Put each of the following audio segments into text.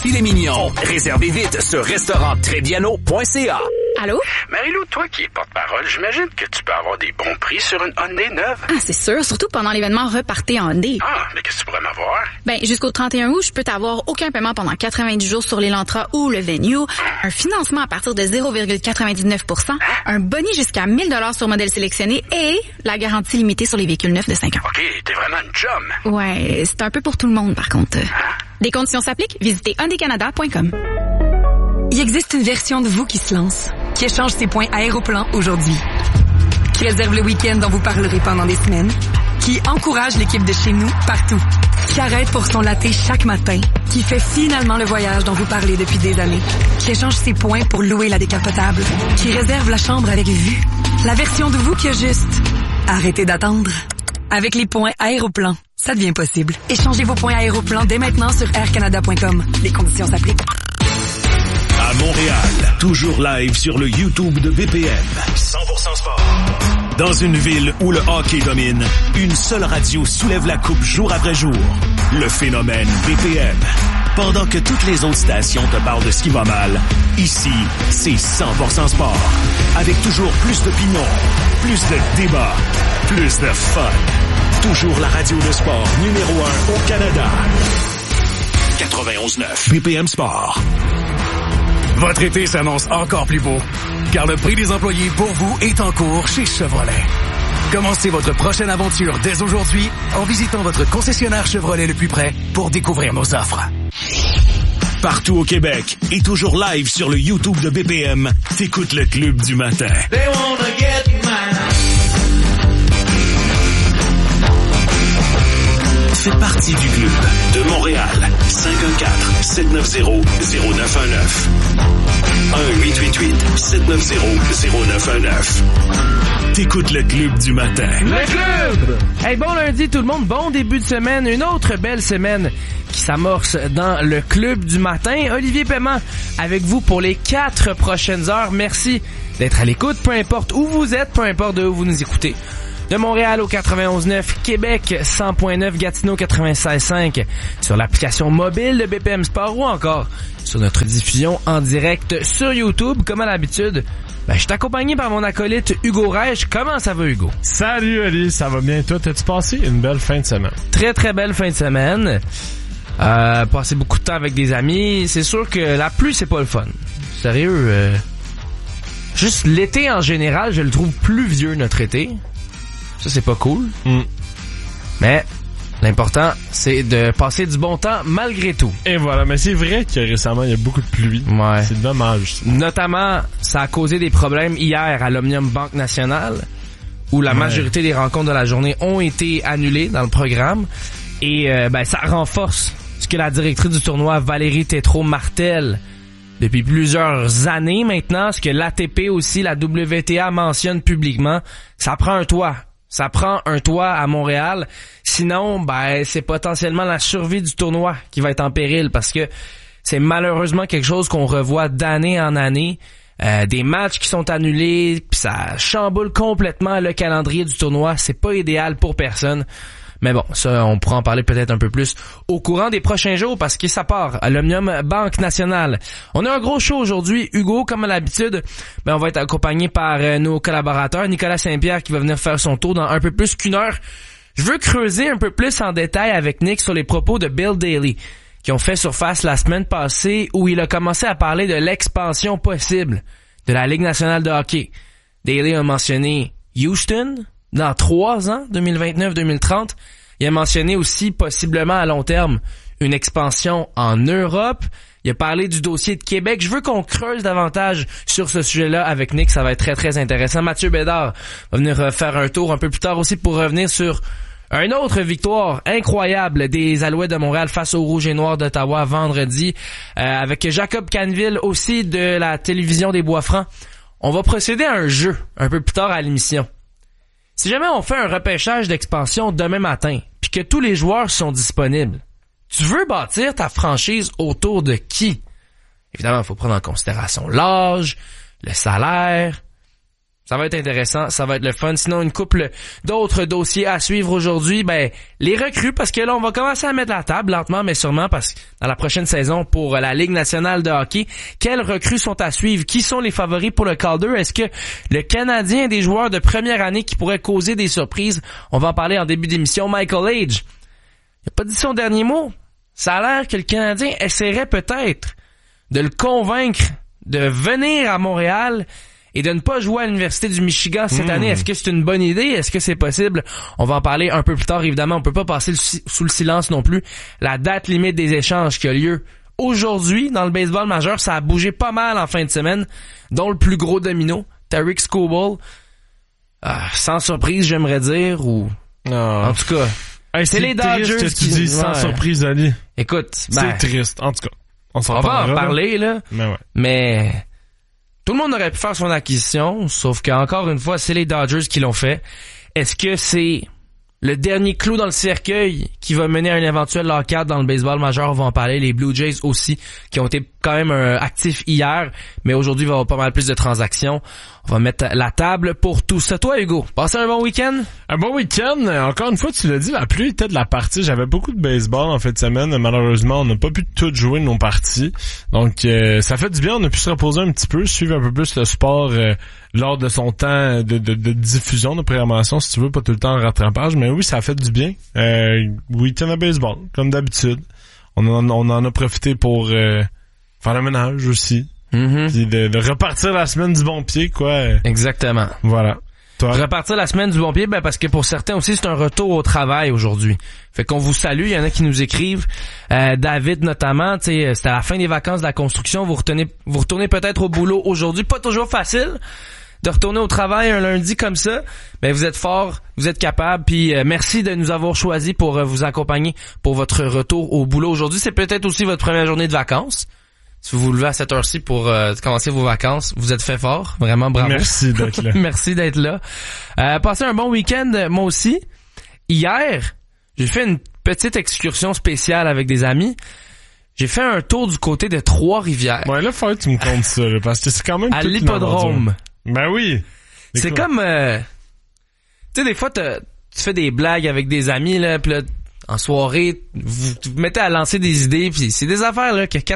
Issy-les-Minions. Réservez vite sur restauranttrediano.ca. Allô? Marie-Lou, toi qui es porte-parole, j'imagine que tu peux avoir des bons prix sur une Hyundai neuve. Ah, c'est sûr, surtout pendant l'événement Repartez en Hyundai. Ah, mais qu'est-ce que tu pourrais m'avoir? Ben, jusqu'au 31 août, je peux t'avoir aucun paiement pendant 90 jours sur l'Elantra ou le Venue, un financement à partir de 0,99%, un boni jusqu'à 1 000 $ sur modèle sélectionné et la garantie limitée sur les véhicules neufs de 5 ans. OK, t'es vraiment une chum. Ouais, c'est un peu pour tout le monde, par contre. Des conditions s'appliquent, visitez hyundaicanada.com. Il existe une version de vous qui se lance, qui échange ses points Aéroplan aujourd'hui, qui réserve le week-end dont vous parlerez pendant des semaines, qui encourage l'équipe de chez nous partout, qui arrête pour son latte chaque matin, qui fait finalement le voyage dont vous parlez depuis des années, qui échange ses points pour louer la décapotable, qui réserve la chambre avec vue. La version de vous qui a juste arrêtez d'attendre. Avec les points Aéroplan, ça devient possible. Échangez vos points Aéroplan dès maintenant sur aircanada.com. Les conditions s'appliquent. À Montréal, toujours live sur le YouTube de BPM. 100% sport. Dans une ville où le hockey domine, une seule radio soulève la coupe jour après jour. Le phénomène BPM. Pendant que toutes les autres stations te parlent de ce qui va mal, ici, c'est 100% sport. Avec toujours plus d'opinions, plus de débats, plus de fun. Toujours la radio de sport numéro 1 au Canada. 91.9 BPM Sport. Votre été s'annonce encore plus beau, car le prix des employés pour vous est en cours chez Chevrolet. Commencez votre prochaine aventure dès aujourd'hui en visitant votre concessionnaire Chevrolet le plus près pour découvrir nos offres. Partout au Québec et toujours live sur le YouTube de BPM, t'écoutes le Club du matin. They wanna get mine. Fais partie du club de Montréal. 514-790-0919. 1-888-790-0919. T'écoutes le Club du matin. Le Club! Hey, bon lundi tout le monde, bon début de semaine, une autre belle semaine qui s'amorce dans le Club du matin. Olivier Paiement avec vous pour les 4 prochaines heures. Merci d'être à l'écoute, peu importe où vous êtes, peu importe de où vous nous écoutez. De Montréal au 91.9, Québec 100.9, Gatineau 96.5, sur l'application mobile de BPM Sport ou encore sur notre diffusion en direct sur YouTube. Comme à l'habitude, je suis accompagné par mon acolyte Hugo Reich. Comment ça va, Hugo? Salut, Ali, ça va bien. Toi, t'as-tu passé une belle fin de semaine? Très, très belle fin de semaine. Passé beaucoup de temps avec des amis. C'est sûr que la pluie, c'est pas le fun. Sérieux, juste l'été en général, je le trouve pluvieux, notre été. Ça, c'est pas cool. Mais l'important, c'est de passer du bon temps malgré tout. Et voilà, mais c'est vrai que récemment, il y a beaucoup de pluie. Ouais. C'est dommage. Notamment, ça a causé des problèmes hier à l'Omnium Banque Nationale, où la majorité des rencontres de la journée ont été annulées dans le programme. Et ça renforce ce que la directrice du tournoi, Valérie Tétrault-Martel, depuis plusieurs années maintenant, ce que l'ATP aussi, la WTA mentionne publiquement, ça prend un toit. Ça prend un toit à Montréal. Sinon, c'est potentiellement la survie du tournoi qui va être en péril parce que c'est malheureusement quelque chose qu'on revoit d'année en année. Des matchs qui sont annulés, puis ça chamboule complètement le calendrier du tournoi. C'est pas idéal pour personne. Mais bon, ça, on pourra en parler peut-être un peu plus au courant des prochains jours parce que ça part à l'Omnium Banque Nationale. On a un gros show aujourd'hui. Hugo, comme à l'habitude, on va être accompagné par nos collaborateurs. Nicolas Saint-Pierre qui va venir faire son tour dans un peu plus qu'une heure. Je veux creuser un peu plus en détail avec Nick sur les propos de Bill Daly qui ont fait surface la semaine passée où il a commencé à parler de l'expansion possible de la Ligue nationale de hockey. Daly a mentionné Houston dans 3 ans, 2029-2030. Il a mentionné aussi, possiblement à long terme, une expansion en Europe. Il a parlé du dossier de Québec. Je veux qu'on creuse davantage sur ce sujet-là avec Nick. Ça va être très, très intéressant. Mathieu Bédard va venir faire un tour un peu plus tard aussi pour revenir sur une autre victoire incroyable des Alouettes de Montréal face aux Rouges et Noirs d'Ottawa vendredi. Avec Jacob Canville aussi de la télévision des Bois-Francs. On va procéder à un jeu un peu plus tard à l'émission. Si jamais on fait un repêchage d'expansion demain matin, puis que tous les joueurs sont disponibles, tu veux bâtir ta franchise autour de qui? Évidemment, il faut prendre en considération l'âge, le salaire, Ça va être intéressant, ça va être le fun. Sinon, une couple d'autres dossiers à suivre aujourd'hui, les recrues, parce que là, on va commencer à mettre la table lentement, mais sûrement, parce que dans la prochaine saison pour la Ligue nationale de hockey, quelles recrues sont à suivre? Qui sont les favoris pour le Calder? Est-ce que le Canadien a des joueurs de première année qui pourraient causer des surprises? On va en parler en début d'émission. Michael Age, il n'a pas dit son dernier mot. Ça a l'air que le Canadien essaierait peut-être de le convaincre de venir à Montréal et de ne pas jouer à l'Université du Michigan cette année. Est-ce que c'est une bonne idée? Est-ce que c'est possible? On va en parler un peu plus tard, évidemment. On peut pas passer sous le silence non plus la date limite des échanges qui a lieu aujourd'hui dans le baseball majeur. Ça a bougé pas mal en fin de semaine, dont le plus gros domino, Tarik Skubal. Sans surprise, j'aimerais dire, ou... En tout cas... Hey, c'est les Dodgers que tu dis sans surprise, Ali. Écoute, c'est triste. En tout cas, on va en parler, là. Mais tout le monde aurait pu faire son acquisition, sauf qu'encore une fois, c'est les Dodgers qui l'ont fait. Est-ce que c'est le dernier clou dans le cercueil qui va mener à un éventuel lockout dans le baseball majeur? On va en parler. Les Blue Jays aussi, qui ont été quand même actifs hier, mais aujourd'hui, il va y avoir pas mal plus de transactions. On va mettre la table pour tout ça. Toi, Hugo, passez un bon week-end? Un bon week-end. Encore une fois, tu l'as dit, la pluie était de la partie. J'avais beaucoup de baseball en fin de semaine. Malheureusement, on n'a pas pu tout jouer nos parties. Donc, ça fait du bien. On a pu se reposer un petit peu, suivre un peu plus le sport lors de son temps de diffusion, de programmation, si tu veux, pas tout le temps en rattrapage. Mais oui, ça a fait du bien. Week-end de baseball, comme d'habitude. On en a profité pour faire le ménage aussi. Puis de repartir la semaine du bon pied, quoi. Exactement. Voilà. Toi? Repartir la semaine du bon pied, parce que pour certains aussi, c'est un retour au travail aujourd'hui. Fait qu'on vous salue. Il y en a qui nous écrivent. David, notamment, c'était à la fin des vacances de la construction. Vous retournez peut-être au boulot aujourd'hui. Pas toujours facile de retourner au travail un lundi comme ça. Mais vous êtes fort, vous êtes capable. Puis merci de nous avoir choisis pour vous accompagner pour votre retour au boulot aujourd'hui. C'est peut-être aussi votre première journée de vacances. Si vous vous levez à cette heure-ci pour commencer vos vacances, vous êtes fait fort. Vraiment, bravo. Merci d'être là. Merci d'être là. Passez un bon week-end, moi aussi. Hier, j'ai fait une petite excursion spéciale avec des amis. J'ai fait un tour du côté de Trois-Rivières. Ouais, là, faut que tu me comptes ça, là, parce que c'est quand même... À l'hippodrome. Ben oui. C'est comme... tu sais, des fois, tu fais des blagues avec des amis, là, pis là, en soirée, vous mettez à lancer des idées, puis c'est des affaires là que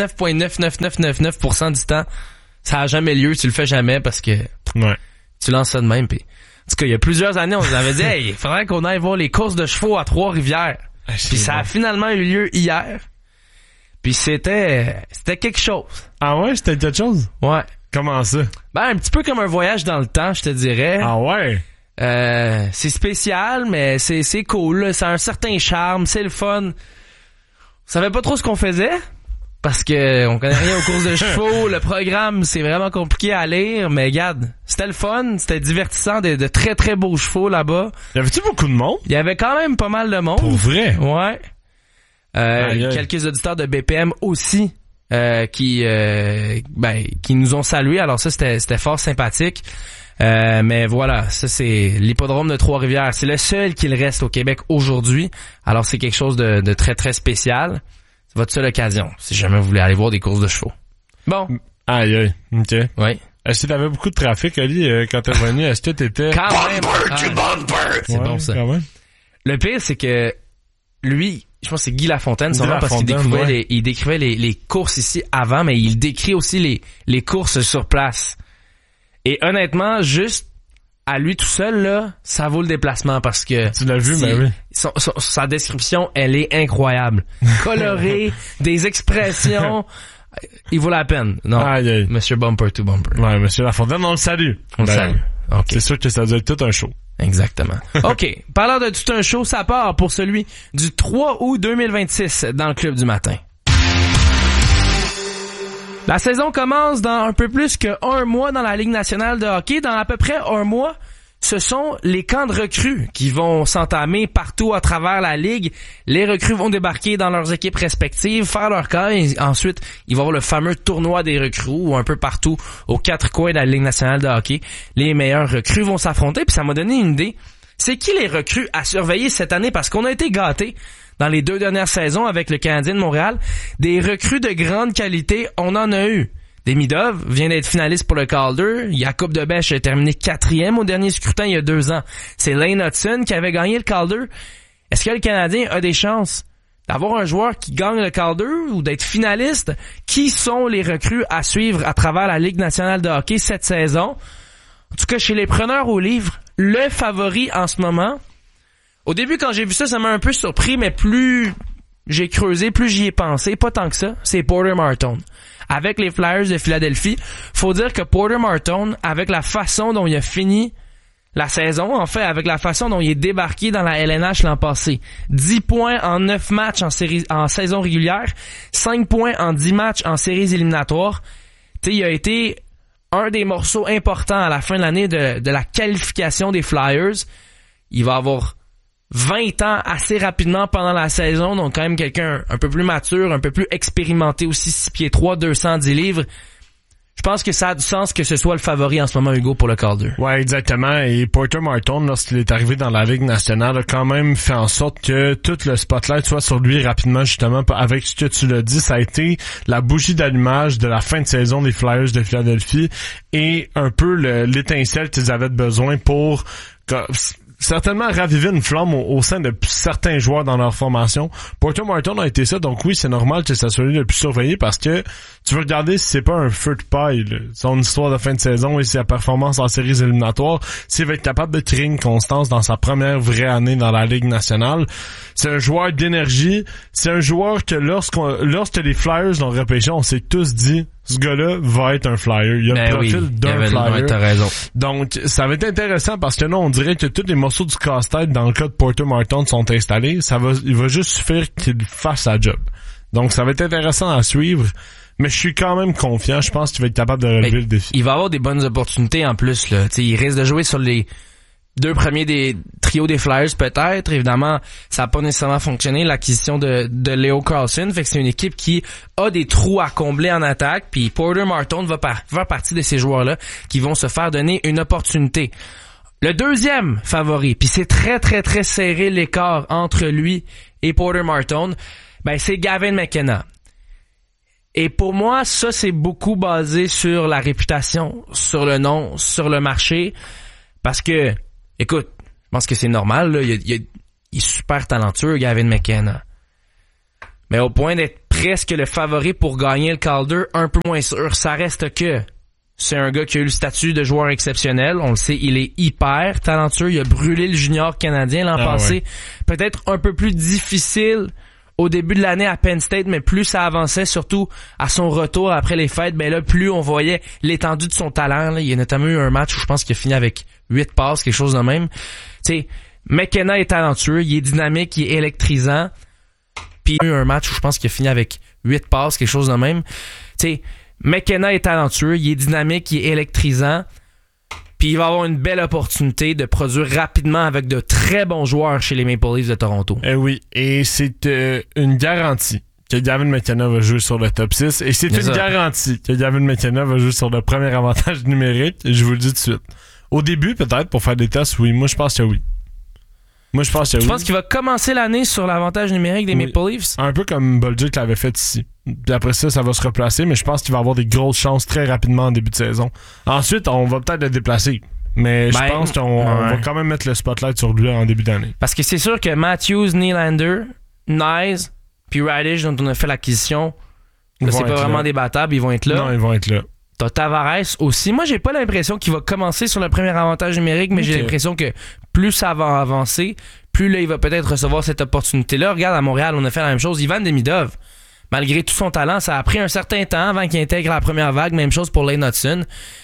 99.99999% du temps, ça a jamais lieu, tu le fais jamais parce que tu lances ça de même. Puis, en tout cas, il y a plusieurs années, on nous avait dit, hey, il faudrait qu'on aille voir les courses de chevaux à Trois-Rivières. Puis ça a finalement eu lieu hier. Puis c'était quelque chose. Ah ouais, c'était quelque chose? Ouais. Comment ça? Un petit peu comme un voyage dans le temps, je te dirais. Ah ouais? C'est spécial, mais c'est cool, là. Ça a un certain charme, c'est le fun. On savait pas trop ce qu'on faisait, parce que on connaît rien aux courses de chevaux. Le programme, c'est vraiment compliqué à lire, mais regarde, c'était le fun, c'était divertissant, de très très beaux chevaux là-bas. Y avait-tu beaucoup de monde? Il y avait quand même pas mal de monde. Pour vrai? Ouais. Quelques auditeurs de BPM aussi, qui nous ont salués. Alors ça, c'était fort sympathique. Mais voilà, ça c'est l'hippodrome de Trois-Rivières. C'est le seul qu'il reste au Québec aujourd'hui. Alors c'est quelque chose de très très spécial. C'est votre seule occasion, si jamais vous voulez aller voir des courses de chevaux. Bon. Aïe, ok. Oui. Est-ce que t'avais beaucoup de trafic, Ali, quand t'es revenu? Est-ce que t'étais... Quand même. C'est bon ça. Quand même. Le pire, c'est que lui, je pense que c'est Guy Lafontaine, parce qu'il décrivait les courses ici avant, mais il décrit aussi les courses sur place. Et honnêtement, juste à lui tout seul, là, ça vaut le déplacement parce que... Tu l'as vu, oui. Sa description, elle est incroyable. Colorée, des expressions, il vaut la peine. Non, aïe. Monsieur Bumper to Bumper. Ouais, Monsieur Lafontaine, on le salue. On le salue. Okay. C'est sûr que ça doit être tout un show. Exactement. OK. Parlant de tout un show, ça part pour celui du 3 août 2026 dans le Club du matin. La saison commence dans un peu plus qu'un mois dans la Ligue nationale de hockey. Dans à peu près un mois, ce sont les camps de recrues qui vont s'entamer partout à travers la Ligue. Les recrues vont débarquer dans leurs équipes respectives, faire leur camp et ensuite, il va y avoir le fameux tournoi des recrues où un peu partout aux quatre coins de la Ligue nationale de hockey, les meilleurs recrues vont s'affronter. Puis ça m'a donné une idée. C'est qui les recrues à surveiller cette année? Parce qu'on a été gâtés dans les 2 dernières saisons avec le Canadien de Montréal. Des recrues de grande qualité, on en a eu. Demidov vient d'être finaliste pour le Calder. Jakub de Bèche a terminé 4e au dernier scrutin il y a 2 ans. C'est Lane Hudson qui avait gagné le Calder. Est-ce que le Canadien a des chances d'avoir un joueur qui gagne le Calder ou d'être finaliste? Qui sont les recrues à suivre à travers la Ligue nationale de hockey cette saison? En tout cas, chez les preneurs au livre, le favori en ce moment. Au début, quand j'ai vu ça m'a un peu surpris, mais plus j'ai creusé, plus j'y ai pensé. Pas tant que ça. C'est Porter Martone. Avec les Flyers de Philadelphie, faut dire que Porter Martone, avec la façon dont il a fini la saison, en fait, avec la façon dont il est débarqué dans la LNH l'an passé. 10 points en 9 matchs en saison régulière, 5 points en 10 matchs en séries éliminatoires. Tu sais, il a été un des morceaux importants à la fin de l'année de la qualification des Flyers. Il va avoir 20 ans assez rapidement pendant la saison, donc quand même quelqu'un un peu plus mature, un peu plus expérimenté aussi, 6 pieds 3, 210 livres. Je pense que ça a du sens que ce soit le favori en ce moment, Hugo, pour le Calder. Ouais, exactement. Et Porter Martone, lorsqu'il est arrivé dans la Ligue nationale, a quand même fait en sorte que tout le spotlight soit sur lui rapidement, justement. Avec ce que tu l'as dit, ça a été la bougie d'allumage de la fin de saison des Flyers de Philadelphie et un peu l'étincelle qu'ils avaient besoin pour certainement raviver une flamme au sein de certains joueurs dans leur formation. Porter Martone a été ça, donc oui, c'est normal que ça soit lui le plus surveillé parce que tu veux regarder si c'est pas un feu de paille, là. Son histoire de fin de saison et sa performance en séries éliminatoires, s'il va être capable de créer une constance dans sa première vraie année dans la Ligue nationale. C'est un joueur d'énergie, c'est un joueur que lorsque les Flyers l'ont repêché, on s'est tous dit ce gars-là va être un Flyer. Il a le profil d'un Flyer. Ouais, t'as raison. Donc, ça va être intéressant parce que là, on dirait que tous les morceaux du casse-tête dans le cas de Porter Martone sont installés. Il va juste suffire qu'il fasse sa job. Donc, ça va être intéressant à suivre. Mais je suis quand même confiant. Je pense qu'il va être capable de relever le défi. Il va avoir des bonnes opportunités en plus, là. T'sais, il risque de jouer sur les 2 premiers des trios des Flyers peut-être. Évidemment, ça n'a pas nécessairement fonctionné, l'acquisition de Leo Carlsson. Fait que c'est une équipe qui a des trous à combler en attaque. Puis Porter Martone va faire partie de ces joueurs-là qui vont se faire donner une opportunité. Le deuxième favori, puis c'est très très très serré l'écart entre lui et Porter Martone, ben c'est Gavin McKenna. Et pour moi, ça c'est beaucoup basé sur la réputation, sur le nom, sur le marché. Parce que, écoute, je pense que c'est normal, là. Il est super talentueux, Gavin McKenna. Mais au point d'être presque le favori pour gagner le Calder, un peu moins sûr. Ça reste que c'est un gars qui a eu le statut de joueur exceptionnel. On le sait, il est hyper talentueux. Il a brûlé le junior canadien l'an passé. Ouais. Peut-être un peu plus difficile au début de l'année à Penn State, mais plus ça avançait, surtout à son retour après les fêtes, ben là, plus on voyait l'étendue de son talent. Là. Il y a notamment eu un match où je pense qu'il a fini avec 8 passes, quelque chose de même. Tu sais, McKenna est talentueux, il est dynamique, il est électrisant. Puis il y a eu un match où je pense qu'il a fini avec 8 passes, quelque chose de même. Tu sais, McKenna est talentueux, il est dynamique, il est électrisant. Puis il va avoir une belle opportunité de produire rapidement avec de très bons joueurs chez les Maple Leafs de Toronto. Eh oui, et c'est une garantie que Gavin McKenna va jouer sur le top 6. Et c'est une garantie que Gavin McKenna va jouer sur le premier avantage numérique. Je vous le dis tout de suite. Au début, peut-être, pour faire des tests, oui. Moi, je pense que oui. Tu penses qu'il va commencer l'année sur l'avantage numérique des Maple Leafs? Un peu comme Bolduc l'avait fait ici. Puis après ça va se replacer, mais je pense qu'il va avoir des grosses chances très rapidement en début de saison. Ensuite, on va peut-être le déplacer. Mais je pense qu'on va quand même mettre le spotlight sur lui en début d'année. Parce que c'est sûr que Matthews, Nylander, Nyes, puis Radish, dont on a fait l'acquisition, là, c'est pas vraiment débattable, ils vont être là. Non, ils vont être là. T'as Tavares aussi. Moi, j'ai pas l'impression qu'il va commencer sur le premier avantage numérique, mais j'ai l'impression que plus ça va avancer, plus là, il va peut-être recevoir cette opportunité-là. Regarde, à Montréal, on a fait la même chose. Ivan Demidov, malgré tout son talent, ça a pris un certain temps avant qu'il intègre la première vague. Même chose pour Lane Hudson.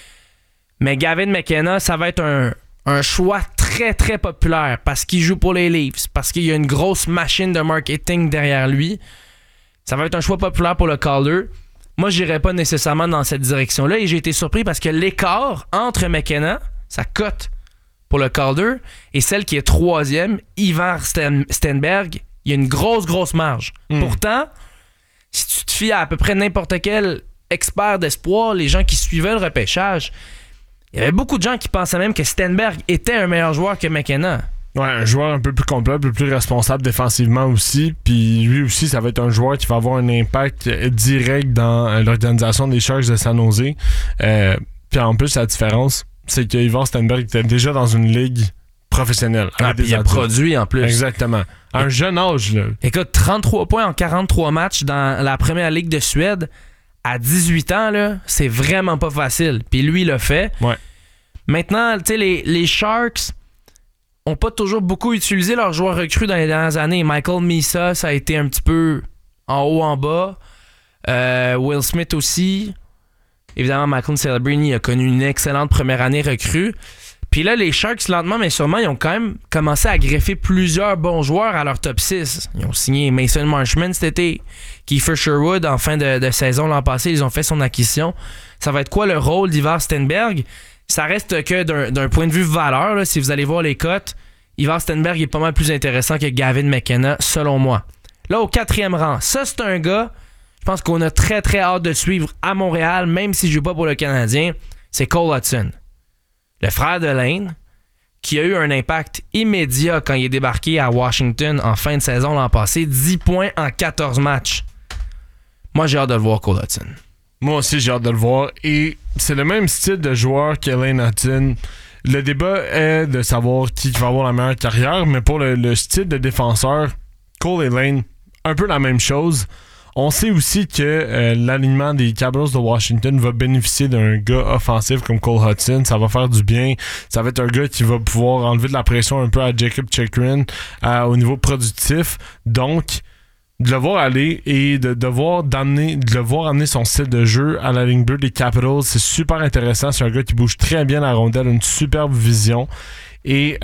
Mais Gavin McKenna, ça va être un choix très, très populaire parce qu'il joue pour les Leafs, parce qu'il y a une grosse machine de marketing derrière lui. Ça va être un choix populaire pour le Calder. Moi, j'irais pas nécessairement dans cette direction-là et j'ai été surpris parce que l'écart entre McKenna, sa cote pour le Calder, et celle qui est 3e, Ivar Stenberg, il y a une grosse marge. Pourtant, si tu te fies à peu près n'importe quel expert d'espoir, les gens qui suivaient le repêchage, il y avait beaucoup de gens qui pensaient même que Stenberg était un meilleur joueur que McKenna. Ouais, un joueur un peu plus complet, un peu plus responsable défensivement aussi. Puis lui aussi, ça va être un joueur qui va avoir un impact direct dans l'organisation des Sharks de San Jose. Puis en plus, la différence, c'est que Ivar Stenberg était déjà dans une ligue professionnelle. Puis il a produit en plus. Exactement. À un jeune âge, là. Écoute, 33 points en 43 matchs dans la première ligue de Suède à 18 ans, là, c'est vraiment pas facile. Puis lui, il l'a fait. Ouais. Maintenant, tu sais, les Sharks ont pas toujours beaucoup utilisé leurs joueurs recrues dans les dernières années. Michael Misa, ça a été un petit peu en haut, en bas. Will Smith aussi. Évidemment, Michael Celebrini a connu une excellente première année recrue. Puis là, les Sharks, lentement mais sûrement, ils ont quand même commencé à greffer plusieurs bons joueurs à leur top 6. Ils ont signé Mason Marchment cet été, Kiefer Sherwood en fin de saison l'an passé. Ils ont fait son acquisition. Ça va être quoi le rôle d'Ivar Stenberg? Ça reste que d'un point de vue valeur, là, si vous allez voir les cotes, Ivar Stenberg est pas mal plus intéressant que Gavin McKenna, selon moi. Là, au 4e rang, ça, c'est un gars, je pense qu'on a très, très hâte de suivre à Montréal, même s'il ne joue pas pour le Canadien, c'est Cole Hudson. Le frère de Lane, qui a eu un impact immédiat quand il est débarqué à Washington en fin de saison l'an passé, 10 points en 14 matchs. Moi, j'ai hâte de le voir, Cole Hudson. Moi aussi, j'ai hâte de le voir. Et c'est le même style de joueur qu'Alain Hutton. Le débat est de savoir qui va avoir la meilleure carrière, mais pour le style de défenseur, Cole et Lane, un peu la même chose. On sait aussi que l'alignement des Capitals de Washington va bénéficier d'un gars offensif comme Cole Hudson. Ça va faire du bien. Ça va être un gars qui va pouvoir enlever de la pression un peu à Jacob Chychrun au niveau productif. Donc, de le voir aller et de le voir amener son style de jeu à la ligne bleue des Capitals, c'est super intéressant. C'est un gars qui bouge très bien la rondelle, une superbe vision. Et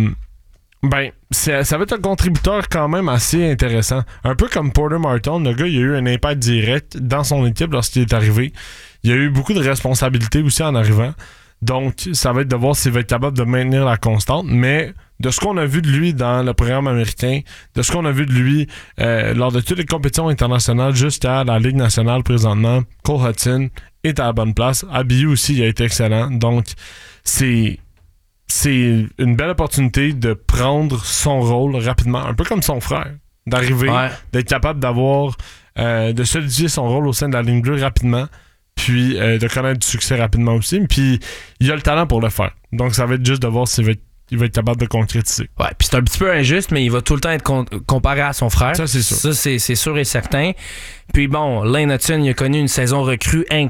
ça va être un contributeur quand même assez intéressant. Un peu comme Porter Martin, le gars, il a eu un impact direct dans son équipe lorsqu'il est arrivé. Il a eu beaucoup de responsabilités aussi en arrivant. Donc, ça va être de voir s'il va être capable de maintenir la constante. Mais de ce qu'on a vu de lui dans le programme américain, de ce qu'on a vu de lui lors de toutes les compétitions internationales jusqu'à la Ligue nationale présentement, Cole Hudson est à la bonne place. Abiyu aussi, il a été excellent. Donc, c'est une belle opportunité de prendre son rôle rapidement, un peu comme son frère, d'arriver, d'être capable d'avoir, de solidifier son rôle au sein de la ligne bleue rapidement, puis de connaître du succès rapidement aussi. Puis il a le talent pour le faire. Donc ça va être juste de voir s'il va être capable de concrétiser. Ouais, puis c'est un petit peu injuste, mais il va tout le temps être comparé à son frère. Ça, c'est sûr. Ça, c'est sûr et certain. Puis bon, Lane Hutson, il a connu une saison recrue